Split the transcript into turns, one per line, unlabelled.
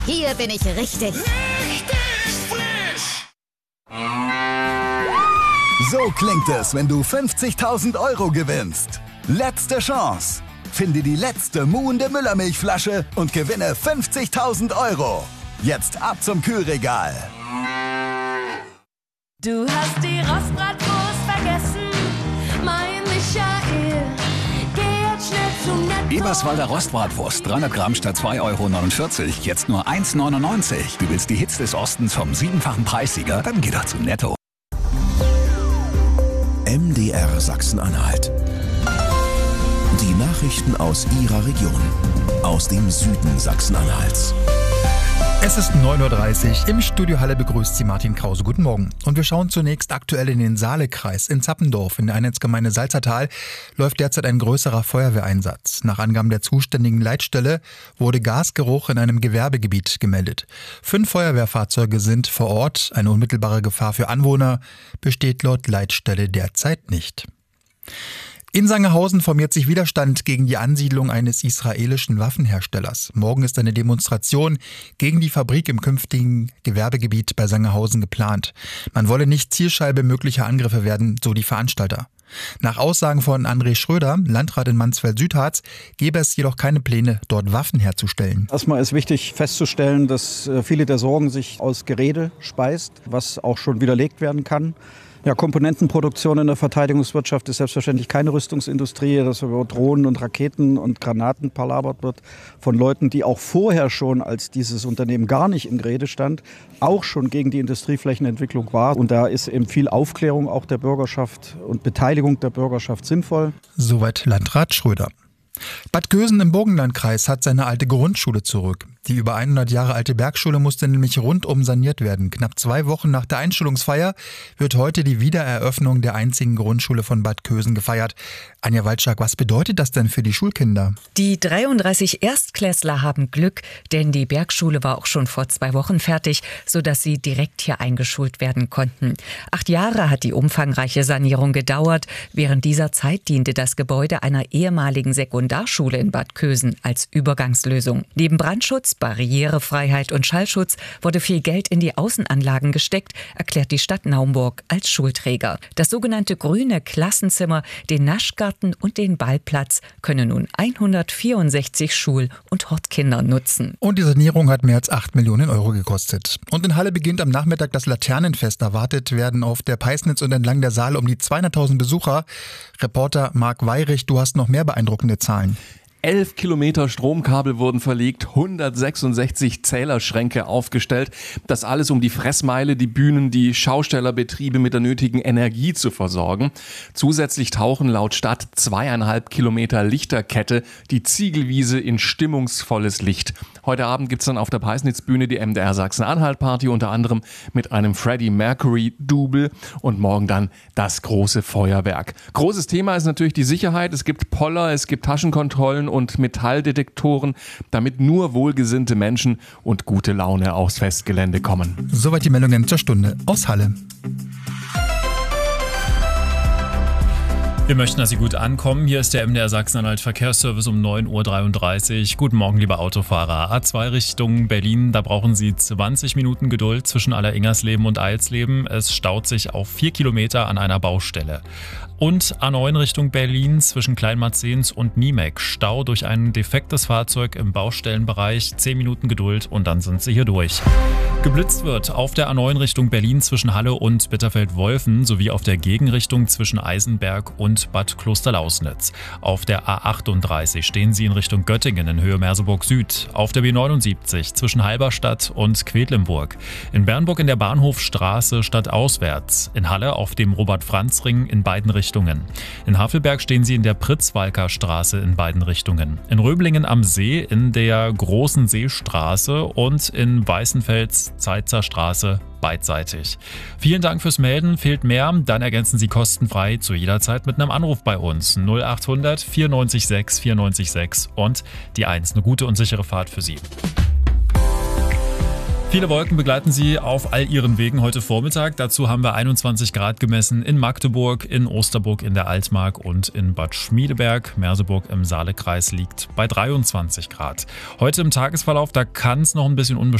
Hier bin ich richtig.
Richtig frisch!
So klingt es, wenn du 50.000 € gewinnst. Letzte Chance. Finde die letzte muhende Müllermilchflasche und gewinne 50.000 €. Jetzt ab zum Kühlregal.
Du hast die Rostbratwurst vergessen, mein Michael. Geh jetzt schnell zum Netto.
Eberswalder Rostbratwurst, 300 Gramm statt 2,49 €, jetzt nur 1,99 €. Du willst die Hits des Ostens vom 7-fachen Preissieger? Dann geh doch zum Netto.
MDR Sachsen-Anhalt. Die Nachrichten aus Ihrer Region, aus dem Süden Sachsen-Anhalts.
Es ist 9:30 Uhr. Im Studio Halle begrüßt Sie Martin Krause. Guten Morgen. Und wir schauen zunächst aktuell in den Saalekreis. In Zappendorf in der Einheitsgemeinde Salzertal läuft derzeit ein größerer Feuerwehreinsatz. Nach Angaben der zuständigen Leitstelle wurde Gasgeruch in einem Gewerbegebiet gemeldet. 5 Feuerwehrfahrzeuge sind vor Ort. Eine unmittelbare Gefahr für Anwohner besteht laut Leitstelle derzeit nicht. In Sangerhausen formiert sich Widerstand gegen die Ansiedlung eines israelischen Waffenherstellers. Morgen ist eine Demonstration gegen die Fabrik im künftigen Gewerbegebiet bei Sangerhausen geplant. Man wolle nicht Zielscheibe möglicher Angriffe werden, so die Veranstalter. Nach Aussagen von André Schröder, Landrat in Mansfeld-Südharz, gäbe es jedoch keine Pläne, dort Waffen herzustellen.
Erstmal ist wichtig festzustellen, dass viele der Sorgen sich aus Gerede speist, was auch schon widerlegt werden kann. Ja, Komponentenproduktion in der Verteidigungswirtschaft ist selbstverständlich keine Rüstungsindustrie, dass über Drohnen und Raketen und Granaten palabert wird von Leuten, die auch vorher schon, als dieses Unternehmen gar nicht in Gerede stand, auch schon gegen die Industrieflächenentwicklung war. Und da ist eben viel Aufklärung auch der Bürgerschaft und Beteiligung der Bürgerschaft sinnvoll.
Soweit Landrat Schröder. Bad Kösen im Burgenlandkreis hat seine alte Grundschule zurück. Die über 100 Jahre alte Bergschule musste nämlich rundum saniert werden. Knapp 2 Wochen nach der Einschulungsfeier wird heute die Wiedereröffnung der einzigen Grundschule von Bad Kösen gefeiert. Anja Waldschak, was bedeutet das denn für die Schulkinder?
Die 33 Erstklässler haben Glück, denn die Bergschule war auch schon vor 2 Wochen fertig, sodass sie direkt hier eingeschult werden konnten. 8 Jahre hat die umfangreiche Sanierung gedauert. Während dieser Zeit diente das Gebäude einer ehemaligen Sekundarschule in Bad Kösen als Übergangslösung. Neben Brandschutz, Barrierefreiheit und Schallschutz wurde viel Geld in die Außenanlagen gesteckt, erklärt die Stadt Naumburg als Schulträger. Das sogenannte grüne Klassenzimmer, den Naschgarten und den Ballplatz können nun 164 Schul- und Hortkinder nutzen.
Und die Sanierung hat mehr als 8 Millionen € gekostet. Und in Halle beginnt am Nachmittag das Laternenfest. Erwartet werden auf der Peißnitz und entlang der Saale um die 200.000 Besucher. Reporter Marc Weyrich, du hast noch mehr beeindruckende Zahlen.
11 Kilometer Stromkabel wurden verlegt, 166 Zählerschränke aufgestellt. Das alles, um die Fressmeile, die Bühnen, die Schaustellerbetriebe mit der nötigen Energie zu versorgen. Zusätzlich tauchen laut Stadt 2,5 Kilometer Lichterkette die Ziegelwiese in stimmungsvolles Licht. Heute Abend gibt's dann auf der Peißnitzbühne die MDR Sachsen-Anhalt-Party, unter anderem mit einem Freddie Mercury-Double und morgen dann das große Feuerwerk. Großes Thema ist natürlich die Sicherheit. Es gibt Poller, es gibt Taschenkontrollen und Metalldetektoren, damit nur wohlgesinnte Menschen und gute Laune aufs Festgelände kommen.
Soweit die Meldungen zur Stunde aus Halle.
Wir möchten, dass Sie gut ankommen. Hier ist der MDR Sachsen-Anhalt Verkehrsservice um 9:33 Uhr. Guten Morgen, liebe Autofahrer. A2 Richtung Berlin, da brauchen Sie 20 Minuten Geduld zwischen Alleringersleben und Eilsleben. Es staut sich auf 4 Kilometer an einer Baustelle. Und A9 Richtung Berlin zwischen Kleinmarzens und Niemek. Stau durch ein defektes Fahrzeug im Baustellenbereich. 10 Minuten Geduld und dann sind Sie hier durch. Geblitzt wird auf der A9 Richtung Berlin zwischen Halle und Bitterfeld-Wolfen sowie auf der Gegenrichtung zwischen Eisenberg und Bad Klosterlausnitz. Auf der A38 stehen Sie in Richtung Göttingen in Höhe Merseburg Süd. Auf der B79 zwischen Halberstadt und Quedlinburg. In Bernburg in der Bahnhofstraße stadtauswärts. In Halle auf dem Robert-Franz-Ring in beiden Richtungen. In Havelberg stehen Sie in der Pritzwalker Straße in beiden Richtungen. In Röblingen am See in der Großen Seestraße und in Weißenfels Zeitzer Straße beidseitig. Vielen Dank fürs Melden. Fehlt mehr, dann ergänzen Sie kostenfrei zu jeder Zeit mit einem Anruf bei uns. 0800 94 6 94 6 und die 1. Eine gute und sichere Fahrt für Sie. Viele Wolken begleiten Sie auf all Ihren Wegen heute Vormittag. Dazu haben wir 21 Grad gemessen in Magdeburg, in Osterburg in der Altmark und in Bad Schmiedeberg. Merseburg im Saalekreis liegt bei 23 Grad. Heute im Tagesverlauf, da kann es noch ein bisschen unbestimmt